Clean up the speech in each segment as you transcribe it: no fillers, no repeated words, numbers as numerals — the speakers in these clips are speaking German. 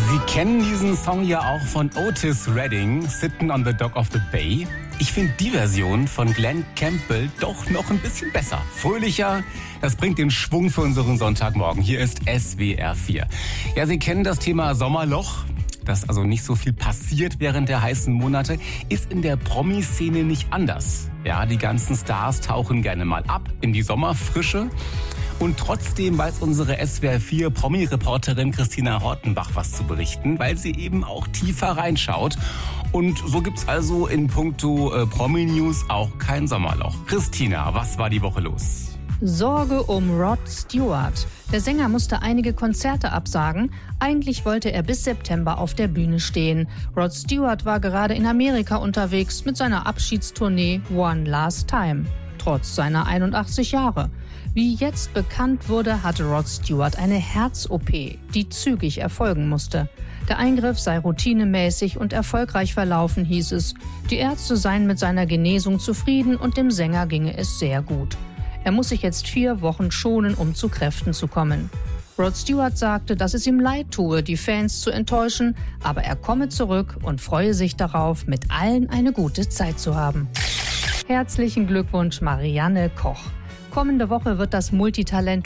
Sie kennen diesen Song ja auch von Otis Redding, Sittin' on the Dock of the Bay. Ich finde die Version von Glenn Campbell doch noch ein bisschen besser. Fröhlicher, das bringt den Schwung für unseren Sonntagmorgen. Hier ist SWR 4. Ja, Sie kennen das Thema Sommerloch. Dass also nicht so viel passiert während der heißen Monate, ist in der Promi-Szene nicht anders. Ja, die ganzen Stars tauchen gerne mal ab in die Sommerfrische. Und trotzdem weiß unsere SWR 4 Promi-Reporterin Christina Hortenbach was zu berichten, weil sie eben auch tiefer reinschaut. Und so gibt's also in puncto Promi-News auch kein Sommerloch. Christina, was war die Woche los? Sorge um Rod Stewart. Der Sänger musste einige Konzerte absagen. Eigentlich wollte er bis September auf der Bühne stehen. Rod Stewart war gerade in Amerika unterwegs mit seiner Abschiedstournee One Last Time. Trotz seiner 81 Jahre. Wie jetzt bekannt wurde, hatte Rod Stewart eine Herz-OP, die zügig erfolgen musste. Der Eingriff sei routinemäßig und erfolgreich verlaufen, hieß es. Die Ärzte seien mit seiner Genesung zufrieden und dem Sänger ginge es sehr gut. Er muss sich jetzt 4 Wochen schonen, um zu Kräften zu kommen. Rod Stewart sagte, dass es ihm leid tue, die Fans zu enttäuschen, aber er komme zurück und freue sich darauf, mit allen eine gute Zeit zu haben. Herzlichen Glückwunsch, Marianne Koch. Kommende Woche wird das Multitalent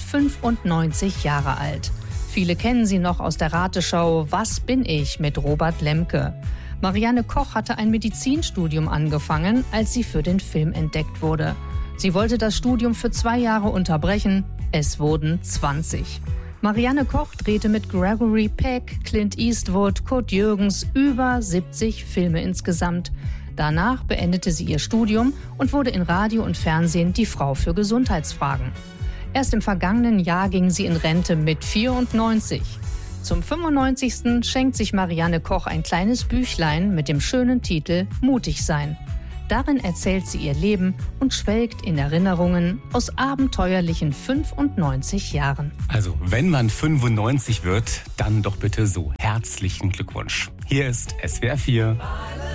95 Jahre alt. Viele kennen sie noch aus der Rateshow Was bin ich mit Robert Lemke. Marianne Koch hatte ein Medizinstudium angefangen, als sie für den Film entdeckt wurde. Sie wollte das Studium für 2 Jahre unterbrechen. Es wurden 20. Marianne Koch drehte mit Gregory Peck, Clint Eastwood, Kurt Jürgens über 70 Filme insgesamt. Danach beendete sie ihr Studium und wurde in Radio und Fernsehen die Frau für Gesundheitsfragen. Erst im vergangenen Jahr ging sie in Rente mit 94. Zum 95. schenkt sich Marianne Koch ein kleines Büchlein mit dem schönen Titel Mutig sein. Darin erzählt sie ihr Leben und schwelgt in Erinnerungen aus abenteuerlichen 95 Jahren. Also, wenn man 95 wird, dann doch bitte so. Herzlichen Glückwunsch. Hier ist SWR 4.